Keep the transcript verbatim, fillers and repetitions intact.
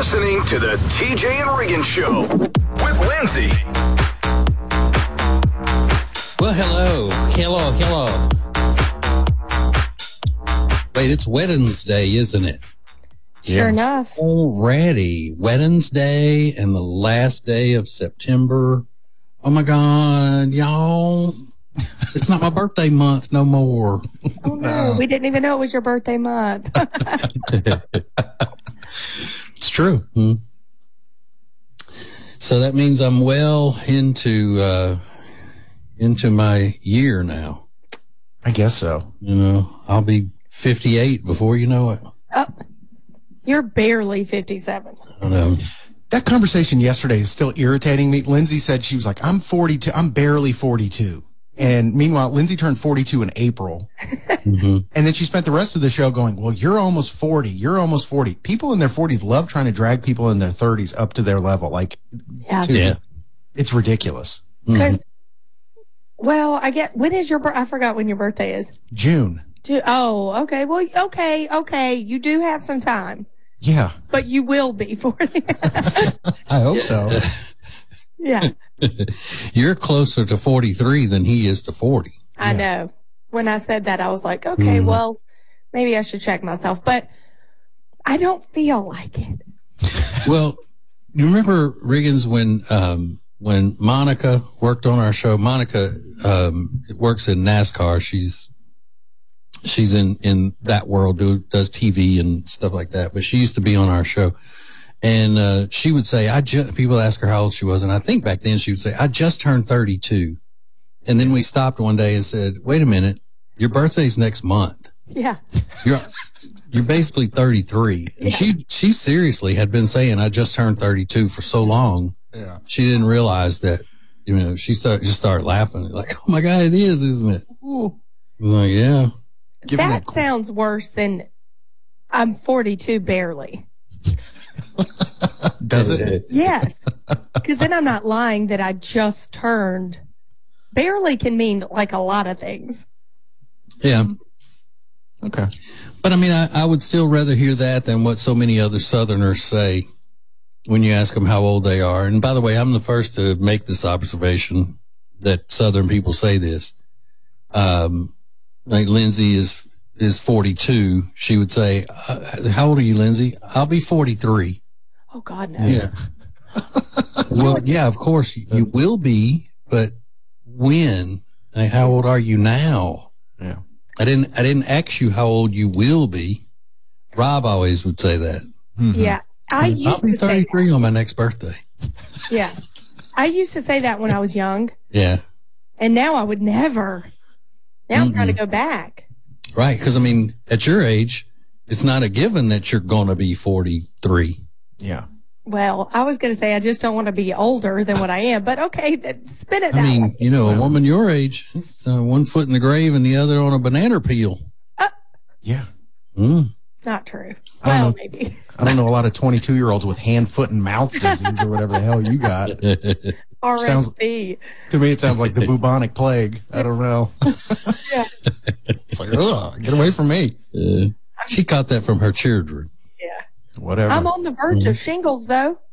listening to the T J and Regan Show with Lindsay. Well, hello. Hello, hello. Wait, it's Wednesday, isn't it? Sure yeah. enough. Already. Wednesday and the last day of September. Oh, my God, y'all. It's not my birthday month no more. Oh, no. We didn't even know it was your birthday month. It's true. Hmm. So that means I'm well into uh, into my year now. I guess so. You know, I'll be fifty-eight before you know it. Oh, you're barely fifty-seven. I know. That conversation yesterday is still irritating me. Lindsay said she was like, I'm forty-two. I'm barely forty-two. And meanwhile, Lindsay turned forty-two in April. Mm-hmm. And then she spent the rest of the show going, well, you're almost forty. You're almost forty. People in their forties love trying to drag people in their thirties up to their level. Like, yeah, dude, yeah. It's ridiculous. Because, Mm-hmm. well, I get, when is your, bir- I forgot when your birthday is. June. Ju- Oh, okay. Well, okay, okay. You do have some time. Yeah. But you will be forty. I hope so. Yeah. You're closer to forty-three than he is to forty. I Yeah. know. When I said that, I was like, okay, Mm. well, maybe I should check myself. But I don't feel like it. Well, you remember, Riggins, when um, when Monica worked on our show? Monica um, works in NASCAR. She's she's in, in that world, do, does T V and stuff like that. But she used to be on our show. And uh, she would say, I just, people ask her how old she was. And I think back then she would say, I just turned thirty-two. And then we stopped one day and said, wait a minute, your birthday's next month. Yeah. You're you're basically thirty-three. And Yeah. she she seriously had been saying, I just turned thirty-two for so long. Yeah. She didn't realize that, you know, she started, just started laughing. Like, oh my God, it is, isn't it? Ooh. I'm like, yeah. Given That that- sounds worse than I'm forty-two barely. Does it? Yes. Because then I'm not lying that I just turned. Barely can mean like a lot of things. Yeah. Okay. But I mean, I, I would still rather hear that than what so many other Southerners say when you ask them how old they are. And by the way, I'm the first to make this observation that Southern people say this. Um, like Lindsay is, is forty-two. She would say, uh, how old are you, Lindsay? I'll be forty-three. Oh, God, no. Yeah. Well, yeah, of course you will be, but when? Like, how old are you now? Yeah. I didn't, I didn't ask you how old you will be. Rob always would say that. Mm-hmm. Yeah. I used I'll be to say thirty-three that. on my next birthday. Yeah. I used to say that when I was young, Yeah. and now I would never. Now I'm trying to go back. Right. Cause I mean, at your age, it's not a given that you're going to be forty-three. Yeah. Well, I was going to say I just don't want to be older than what I am, but okay, th- spin it I that mean, way. you know, a woman your age, it's, uh, one foot in the grave and the other on a banana peel. Yeah. Mm. Not true. I don't Well, know. maybe. I don't know a lot of twenty-two year olds with hand, foot, and mouth disease or whatever the hell you got. R S Sounds- V. To me, it sounds like the bubonic plague. I don't know. Yeah. It's like, ugh, get away from me. Uh, she caught that from her children. Yeah. Whatever. I'm on the verge of shingles, though.